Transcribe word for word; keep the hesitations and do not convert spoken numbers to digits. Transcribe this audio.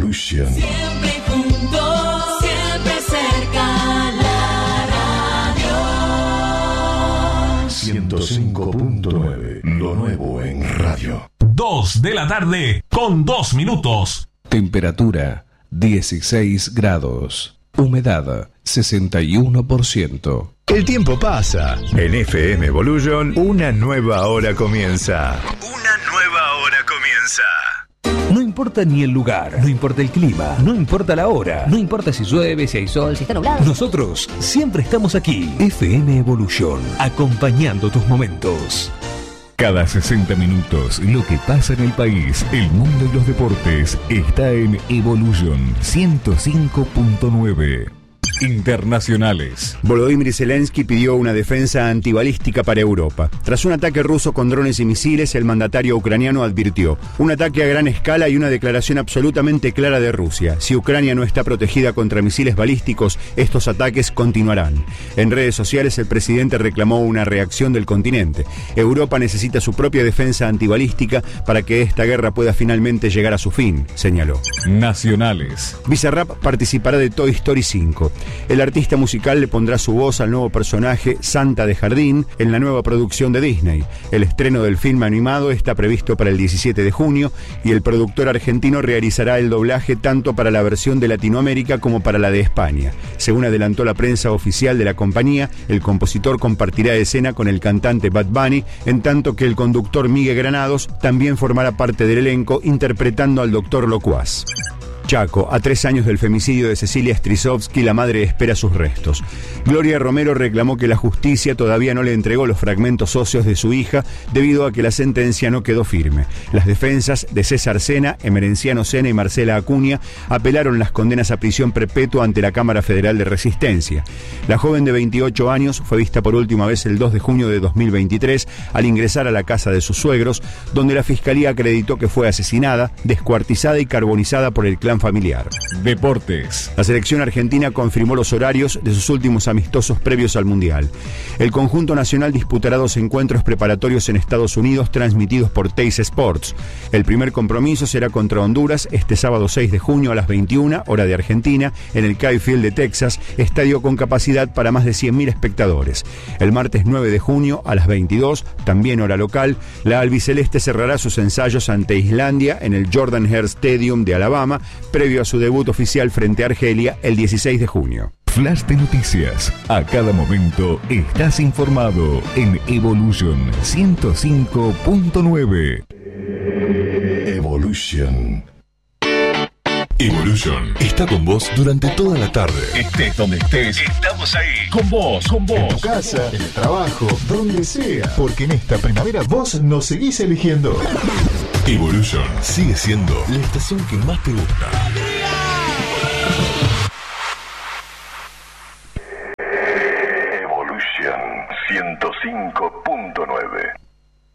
Evolution. Siempre juntos, siempre cerca, la radio. ciento cinco punto nueve, lo nuevo en radio. Dos de la tarde con dos minutos. Temperatura dieciséis grados. Humedad sesenta y uno por ciento. El tiempo pasa. En F M Evolution, una nueva hora comienza. Una nueva hora comienza. No importa ni el lugar, no importa el clima, no importa la hora, no importa si llueve, si hay sol, si está nublado. Nosotros siempre estamos aquí. F M Evolution, acompañando tus momentos. Cada sesenta minutos, lo que pasa en el país, el mundo y los deportes está en Evolution ciento cinco punto nueve. Internacionales. Volodymyr Zelensky pidió una defensa antibalística para Europa. Tras un ataque ruso con drones y misiles, el mandatario ucraniano advirtió: un ataque a gran escala y una declaración absolutamente clara de Rusia. Si Ucrania no está protegida contra misiles balísticos, estos ataques continuarán. En redes sociales, el presidente reclamó una reacción del continente. Europa necesita su propia defensa antibalística para que esta guerra pueda finalmente llegar a su fin, señaló. Nacionales. Bizarrap participará de Toy Story cinco. El artista musical le pondrá su voz al nuevo personaje Santa de Jardín en la nueva producción de Disney. El estreno del filme animado está previsto para el diecisiete de junio y el productor argentino realizará el doblaje tanto para la versión de Latinoamérica como para la de España. Según adelantó la prensa oficial de la compañía, el compositor compartirá escena con el cantante Bad Bunny, en tanto que el conductor Miguel Granados también formará parte del elenco interpretando al doctor Locuaz. Chaco, a tres años del femicidio de Cecilia Strisovsky, la madre espera sus restos. Gloria Romero reclamó que la justicia todavía no le entregó los fragmentos óseos de su hija debido a que la sentencia no quedó firme. Las defensas de César Sena, Emerenciano Sena y Marcela Acuña apelaron las condenas a prisión perpetua ante la Cámara Federal de Resistencia. La joven de veintiocho años fue vista por última vez el dos de junio de dos mil veintitrés al ingresar a la casa de sus suegros, donde la fiscalía acreditó que fue asesinada, descuartizada y carbonizada por el clan familiar. Deportes. La selección argentina confirmó los horarios de sus últimos amistosos previos al Mundial. El conjunto nacional disputará dos encuentros preparatorios en Estados Unidos transmitidos por Teis Sports. El primer compromiso será contra Honduras este sábado seis de junio a las veintiuna, hora de Argentina, en el Kyle Field de Texas, estadio con capacidad para más de cien mil espectadores. El martes nueve de junio a las veintidós, también hora local, la albiceleste cerrará sus ensayos ante Islandia en el Jordan Hare Stadium de Alabama, previo a su debut oficial frente a Argelia el dieciséis de junio. Flash de noticias. A cada momento estás informado en Evolution ciento cinco punto nueve. Evolution. Evolution está con vos durante toda la tarde. Estés donde estés, estamos ahí. Con vos, con vos. En tu casa, en el trabajo, donde sea. Porque en esta primavera vos nos seguís eligiendo. Evolution sigue siendo la estación que más te gusta. Evolution ciento cinco